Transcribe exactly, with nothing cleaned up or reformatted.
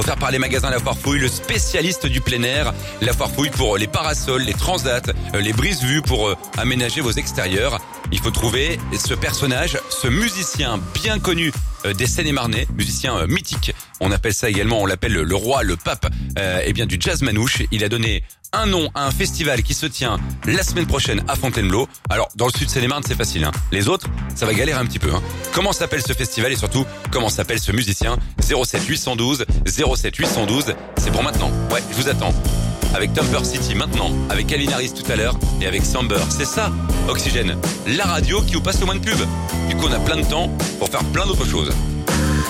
Offert par les magasins La Foire Fouille, le spécialiste du plein air. La Foire Fouille pour les parasols, les transats, les brises-vues pour euh, aménager vos extérieurs. Il faut trouver ce personnage, ce musicien bien connu euh, des Seine-et-Marnais, musicien euh, mythique. On appelle ça également, on l'appelle le, le roi, le pape, euh, eh bien du jazz manouche. Il a donné un nom à un festival qui se tient la semaine prochaine à Fontainebleau. Alors, dans le sud de Seine-et-Marne, c'est facile, hein. Les autres, ça va galérer un petit peu, hein. Comment s'appelle ce festival et surtout, comment s'appelle ce musicien? zéro sept huit un deux zéro sept huit un deux, c'est pour maintenant. Ouais, je vous attends. Avec Thumper City maintenant, avec Calvin Harris tout à l'heure et avec Samber. C'est ça, Oxygène, la radio qui vous passe le moins de pub. Du coup, on a plein de temps pour faire plein d'autres choses.